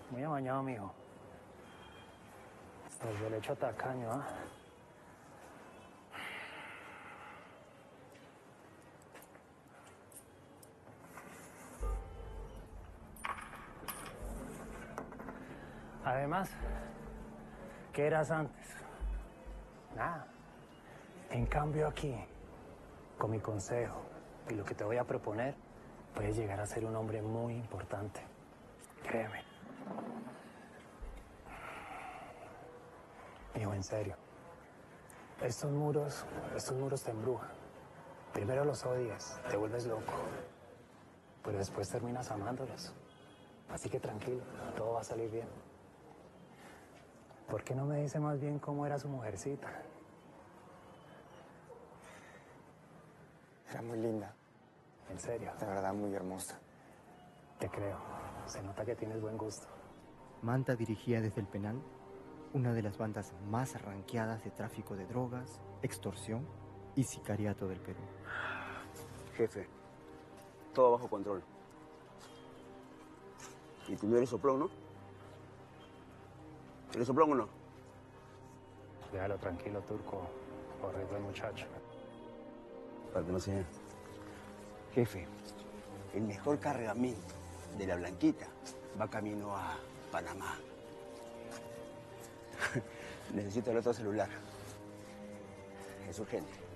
Muy amañado, mijo. Hasta el derecho tacaño, ¿ah? Además, ¿qué eras antes? Nada. En cambio aquí, con mi consejo y lo que te voy a proponer, puedes llegar a ser un hombre muy importante. Créeme. Hijo, en serio. Estos muros te embrujan. Primero los odias, te vuelves loco, pero después terminas amándolos. Así que tranquilo, todo va a salir bien. ¿Por qué no me dice más bien cómo era su mujercita? Era muy linda. En serio, De verdad, muy hermosa. te creo. Se nota que tienes buen gusto. Manta dirigía desde el penal una de las bandas más ranqueadas de tráfico de drogas, extorsión y sicariato del Perú. Jefe, todo bajo control. Y tú no eres soplón, ¿no? ¿Eres soplón o no? Déjalo tranquilo, Turco. Horrible muchacho. Para que no sea. Jefe, el mejor cargamento de la Blanquita va camino a Panamá. Necesito el otro celular. Es urgente.